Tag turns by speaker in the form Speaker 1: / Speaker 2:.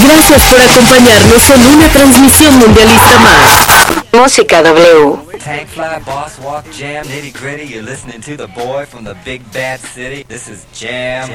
Speaker 1: Gracias por acompañarnos en una transmisión mundialista más. Música W.
Speaker 2: Tank fly, boss walk, jam, nitty gritty. You're listening to the boy from the big bad city. This is Jam